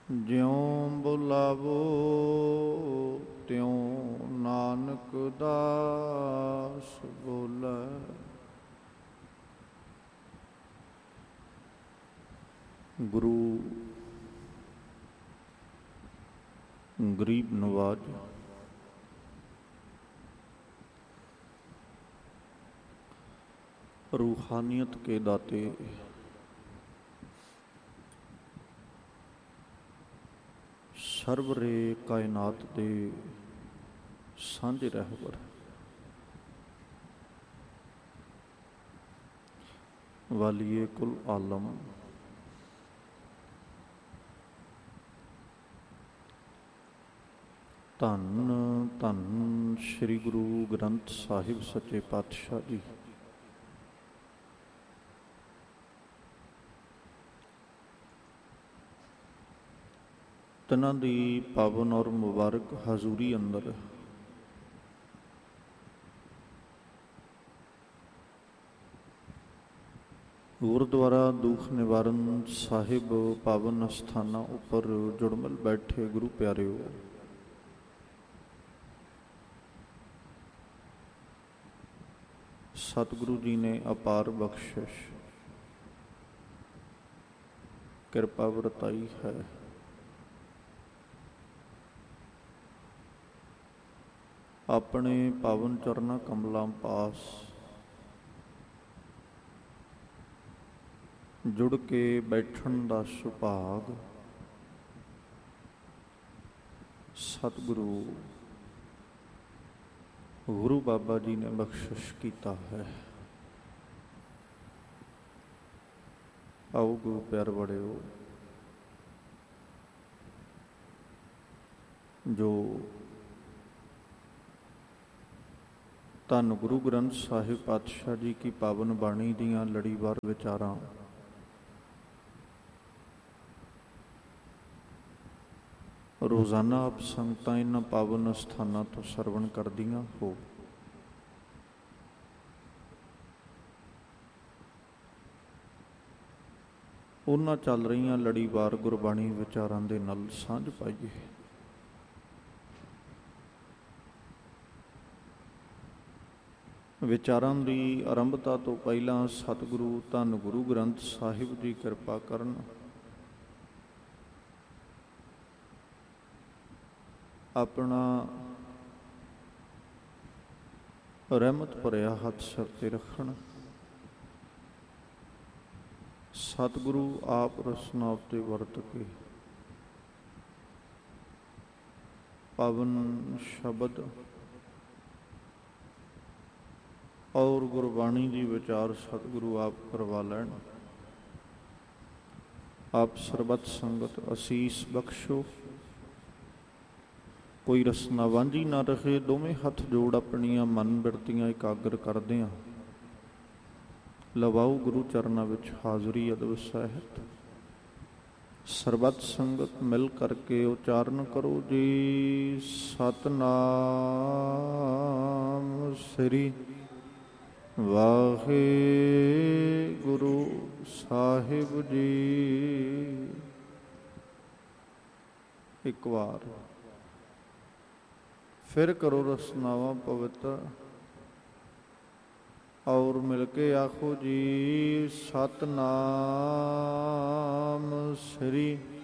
ਜਿਉਂ ਬੁਲਾਵੋ ਤਿਉਂ ਨਾਨਕ ਦਾਸ ਬੋਲੇ। ਗੁਰੂ ਗਰੀਬ ਨਵਾਜ रूहानियत के दाते, सर्वरे कायनात दे सांझे रहबर, वालिए कुल आलम, धन धन श्री गुरु ग्रंथ साहिब सच्चे पातशाह जी। तिन्हां दी पावन और मुबारक हजूरी अंदर गुरुद्वारा दुख निवारण साहिब पावन अस्थानां उपर जुड़मल बैठे गुरु प्यारिओ, सतगुरु जी ने अपार बख्शिश कृपा वरताई है। अपने पावन चरना कमलों पास जुड़ के बैठण दा सुभाग सतगुरु गुरु बाबा जी ने बख्शिश कीता है। आओ गुरु प्यार बड़िओ, जो धन गुरु ग्रंथ साहिब पातशाह जी की पावन बाणी दियां लड़ीवार विचारां रोज़ाना आप संगतां इन्हां पावन अस्थानां तो सरवण करदियां हो। उन्हां चल रहीआं लड़ीवार गुरबाणी विचारां दे नाल सांझ पाईए। विचारां दी आरंभता तो पहला सतगुरु धन गुरु ग्रंथ साहिब जी कृपा करन अपना रहमत भरिया हथ सिर ते रखण। सतगुरु आप रसना उत्ते वरत के पावन शब्द और गुरबाणी की विचार सतगुरु आप करवा लैन। आप सरबत संगत असीस बख्शो, कोई रसना वांझी ना रहे। दोवें हथ जोड़ अपनियां मन बिरतियां एकाग्र करदियां लवाओ गुरु चरना विच हाजरी अदब सहित। सरबत संगत मिल करके उचारण करो जी सतनाम श्री वाहे गुरु साहिब जी। एक बार फिर करो रसनावां पवित्र और मिलके आखो जी सतनाम श्री